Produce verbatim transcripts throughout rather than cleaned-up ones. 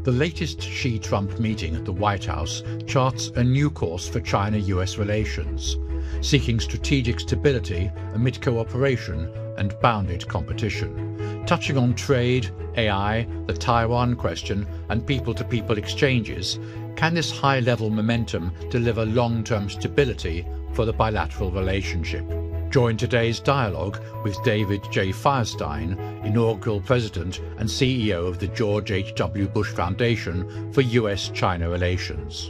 The latest Xi-Trump meeting at the White House charts a new course for China-U S relations, seeking strategic stability amid cooperation and bounded competition. Touching on trade, A I, the Taiwan question, and people-to-people exchanges, can this high-level momentum deliver long-term stability for the bilateral relationship? Join today's dialogue with David J. Firestein, inaugural president and C E O of the George H W Bush Foundation for U S China relations.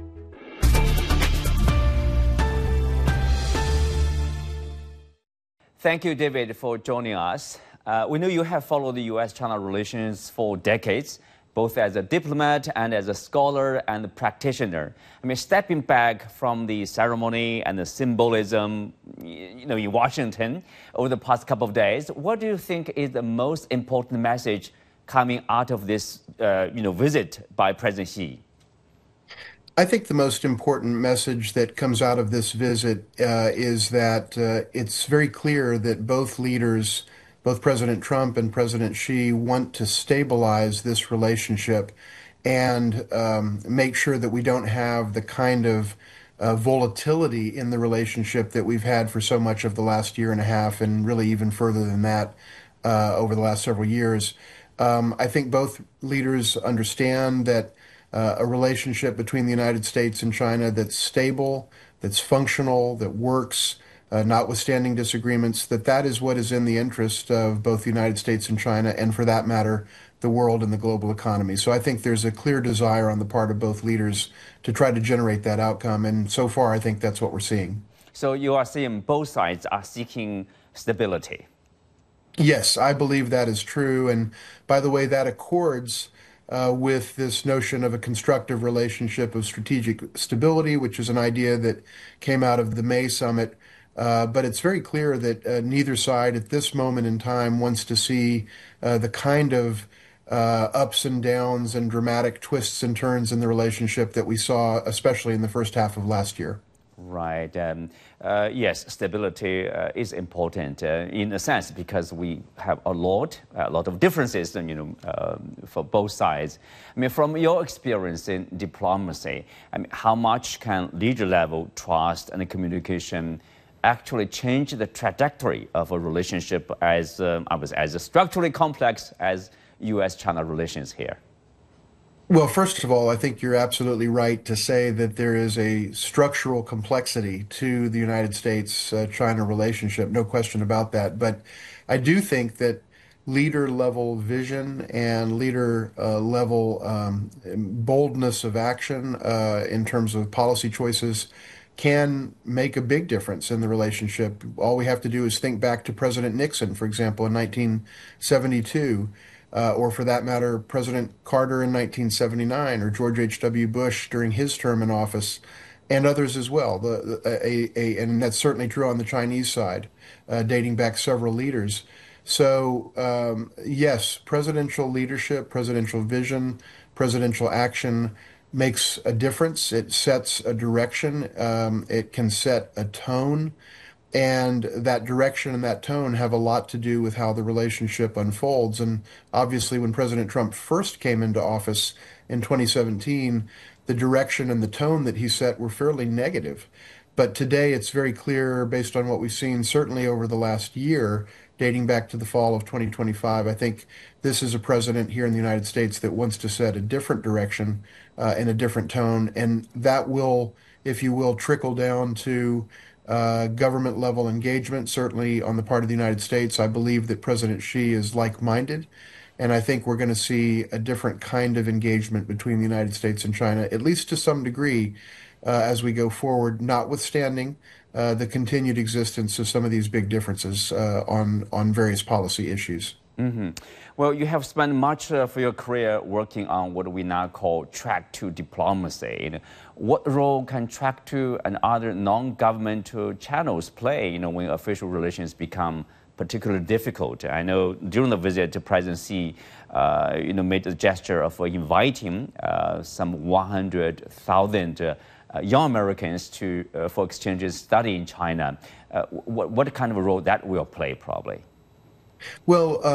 Thank you, David, for joining us. Uh, we know you have followed the U S China relations for decades, both as a diplomat and as a scholar and a practitioner. I mean, stepping back from the ceremony and the symbolism, you know, in Washington over the past couple of days, what do you think is the most important message coming out of this, uh, you know, visit by President Xi? I think the most important message that comes out of this visit uh, is that uh, it's very clear that both leaders, both President Trump and President Xi, want to stabilize this relationship and um, make sure that we don't have the kind of uh, volatility in the relationship that we've had for so much of the last year and a half, and really even further than that uh, over the last several years. Um, I think both leaders understand that uh, a relationship between the United States and China that's stable, that's functional, that works, Uh, notwithstanding disagreements, that that is what is in the interest of both the United States and China, and for that matter, the world and the global economy. So I think there's a clear desire on the part of both leaders to try to generate that outcome, and so far I think that's what we're seeing. So you are saying both sides are seeking stability? Yes, I believe that is true, and by the way, that accords Uh, with this notion of a constructive relationship of strategic stability, which is an idea that came out of the May summit. Uh, but it's very clear that uh, neither side at this moment in time wants to see uh, the kind of uh, ups and downs and dramatic twists and turns in the relationship that we saw, especially in the first half of last year. Right. Um, uh, yes, stability uh, is important uh, in a sense because we have a lot, a lot of differences, you know, um, for both sides. I mean, from your experience in diplomacy, I mean, how much can leader-level trust and communication actually change the trajectory of a relationship as um, I was as structurally complex as U S China relations here? Well, first of all, I think you're absolutely right to say that there is a structural complexity to the United States-China uh, relationship, no question about that. But I do think that leader-level vision and leader-level uh, um, boldness of action uh, in terms of policy choices can make a big difference in the relationship. All we have to do is think back to President Nixon, for example, in nineteen seventy-two. Uh, or for that matter, President Carter in nineteen seventy-nine, or George H W Bush during his term in office, and others as well. The, the, a, a, and that's certainly true on the Chinese side, uh, dating back several leaders. So um, yes, presidential leadership, presidential vision, presidential action makes a difference. It sets a direction. Um, it can set a tone. And that direction and that tone have a lot to do with how the relationship unfolds. And obviously, when President Trump first came into office in twenty seventeen, the direction and the tone that he set were fairly negative. But today, it's very clear, based on what we've seen, certainly over the last year, dating back to the fall of twenty twenty-five, I think this is a president here in the United States that wants to set a different direction uh, and a different tone. And that will, if you will, trickle down to Uh, government-level engagement, certainly on the part of the United States. I believe that President Xi is like-minded, and I think we're going to see a different kind of engagement between the United States and China, at least to some degree, uh, as we go forward, notwithstanding uh, the continued existence of some of these big differences uh, on, on various policy issues. Mm-hmm. Well, you have spent much of your career working on what we now call track two diplomacy. What role can track two and other non-governmental channels play, you know, when official relations become particularly difficult? I know during the visit, President Xi, uh, you know, made a gesture of inviting uh, some one hundred thousand uh, young Americans to uh, for exchanges study in China. Uh, what, what kind of a role that will play, probably? Well. Uh